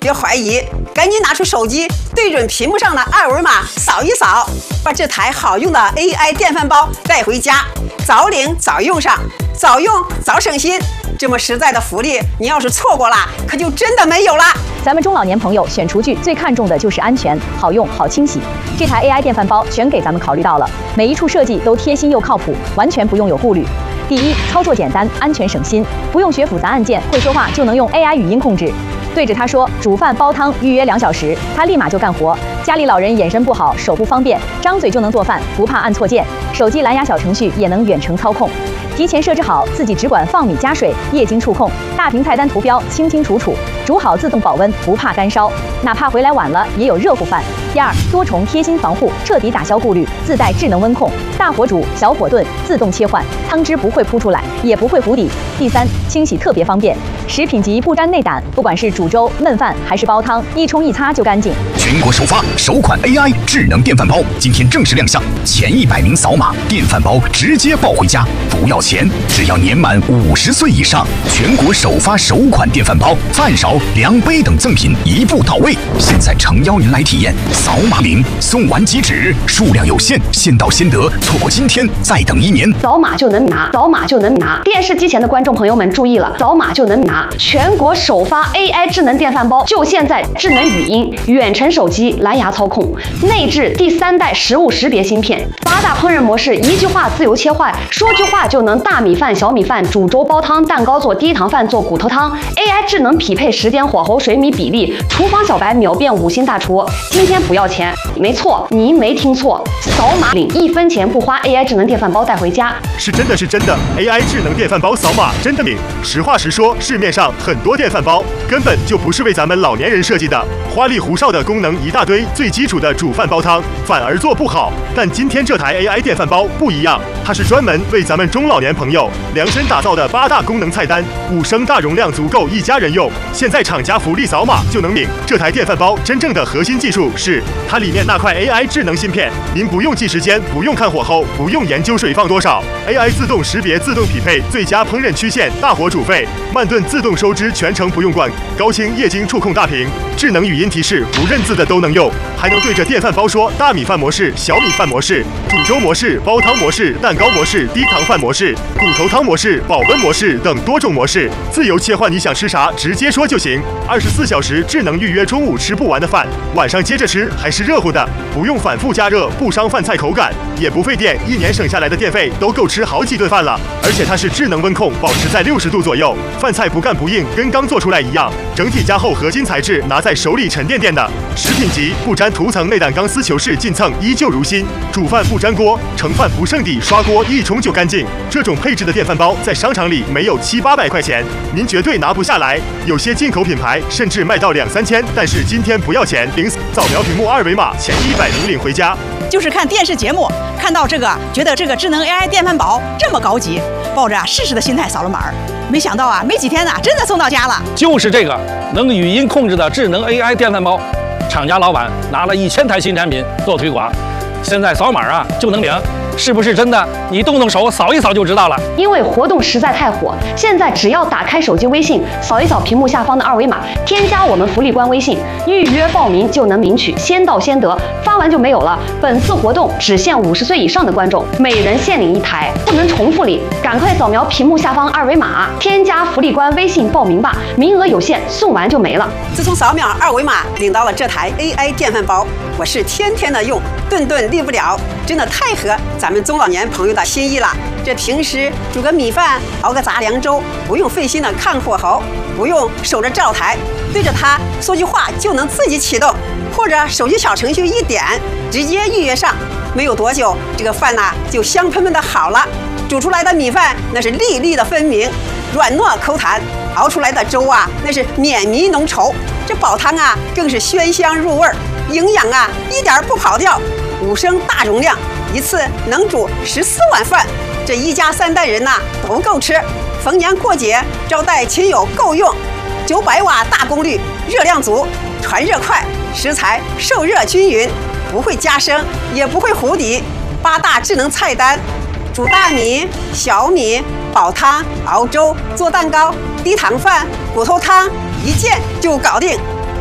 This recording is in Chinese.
别怀疑，赶紧拿出手机，对准屏幕上的二维码扫一扫，把这台好用的 AI 电饭煲带回家，早领早用上，早用早省心。这么实在的福利，你要是错过了，可就真的没有了。 咱们中老年朋友选厨具最看重的就是安全、好用、好清洗。这台 AI 电饭煲全给咱们考虑到了，每一处设计都贴心又靠谱，完全不用有顾虑。第一，操作简单，安全省心，不用学复杂按键，会说话就能用 AI 语音控制。对着他说煮饭煲汤，预约2小时，他立马就干活。家里老人眼神不好，手不方便，张嘴就能做饭，不怕按错键。手机蓝牙小程序也能远程操控。提前设置好，自己只管放米加水，液晶触控，大屏菜单图标清清楚楚，煮好自动保温，不怕干烧，哪怕回来晚了也有热乎饭。第二，多重贴心防护，彻底打消顾虑，自带智能温控，大火煮、小火炖，自动切换，汤汁不会扑出来，也不会糊底。第三，清洗特别方便，食品级不沾内胆，不管是煮粥、焖饭还是煲汤，一冲一擦就干净。 全国首发首款 AI 智能电饭煲，今天正式亮相，前100名扫码，电饭煲直接抱回家，不要钱，只要年满50岁以上。全国首发首款电饭煲，饭勺、量杯等赠品一步到位。现在诚邀您来体验，扫码领，送完即止，数量有限，先到先得，错过今天再等1年。 扫码就能拿，扫码就能拿。电视机前的观众朋友们注意了，扫码就能拿！全国首发 AI 智能电饭煲，就现在！智能语音、远程手机、蓝牙操控，内置第3代食物识别芯片，8大烹饪模式，一句话自由切换，说句话就能大米饭、小米饭、煮粥、煲汤、蛋糕做低糖饭、做骨头汤。AI 智能匹配时间、火候、水米比例，厨房小白秒变5星大厨。今天不要钱，没错，您没听错，扫码领1分钱不花 AI 智能电饭煲带回家。 是真的，AI 智能电饭煲扫码真的领。实话实说，市面上很多电饭煲根本就不是为咱们老年人设计的，花里胡哨的功能一大堆，最基础的煮饭煲汤反而做不好。但今天这台 AI 电饭煲不一样，它是专门为咱们中老年朋友量身打造的8大功能菜单，5升大容量足够一家人用。现在厂家福利扫码就能领。这台电饭煲真正的核心技术是它里面那块 AI 智能芯片，您不用记时间，不用看火候，不用研究水放多少 ，AI 自动识别、自动匹配最佳烹饪曲线，大火煮沸，慢炖自动收汁，全程不用管，高清液晶触控大屏，智能语音提示，不认字的都能用，还能对着电饭煲说大米饭模式、小米饭模式、煮粥模式、煲汤模式、蛋糕模式、低糖饭模式、骨头汤模式、保温模式等多种模式，自由切换你想吃啥，直接说就行。24小时智能预约中午吃不完的饭，晚上接着吃还是热乎的，不用反复加热，不伤饭菜口感，也不费电，1年省下来的电费都够吃好几顿饭了。而且它是智能温控，保持在60度左右，饭菜不干不硬，跟刚做出来一样。整体加厚合金材质，拿在手里沉甸甸的。食品级不沾涂层内胆钢丝球式进蹭，依旧如新。煮饭不粘锅，盛饭不剩底，刷锅一冲就干净。这种配置的电饭煲在商场里没有700-800块钱，您绝对拿不下来。有些进口品牌甚至卖到2-3千，但是今天不要钱，扫描屏幕2维码，前100名领回家。 就是看电视节目看到这个，觉得这个智能 AI 电饭煲这么高级，抱着试试的心态扫了码，没想到没几天真的送到家了。 就是这个能语音控制的智能 AI 电饭煲，厂家老板拿了1000台新产品做推广，现在扫码就能领。是不是真的？你动动手扫一扫就知道了。 因为活动实在太火，现在只要打开手机微信，扫一扫屏幕下方的2维码，添加我们福利官微信，预约报名就能领取，先到先得，发完就没有了。本次活动只限50岁以上的观众，每人限领1台，不能重复领。赶快扫描屏幕下方2维码，添加福利官微信报名吧，名额有限，送完就没了。 自从扫描2维码领到了这台 AI 电饭煲，我是天天的用，顿顿离不了，真的太合咱们中老年朋友的心意了。这平时煮个米饭，熬个杂粮粥，不用费心的看火候，不用守着灶台，对着它说句话就能自己启动，或者手机小程序一点，直接预约上。没有多久，这个饭就香喷喷的好了。煮出来的米饭那是粒粒的分明，软糯口弹；熬出来的粥那是绵密浓稠。这煲汤更是鲜香入味，营养一点不跑调。5升大容量，一次能煮14碗饭，这一家3代人都够吃。逢年过节招待亲友够用。900瓦大功率，热量足，传热快，食材受热均匀，不会加生，也不会糊底。8大智能菜单，煮大米、小米、煲汤、熬粥、做蛋糕、低糖饭、骨头汤，一键就搞定。